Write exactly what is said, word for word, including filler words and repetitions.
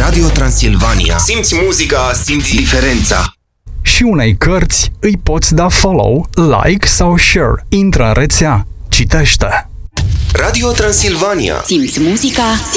Radio Transilvania. Simți muzica, simți diferența. Și unei cărți îi poți da follow, like sau share. Intră în rețea, citește. Radio Transilvania. Simți muzica,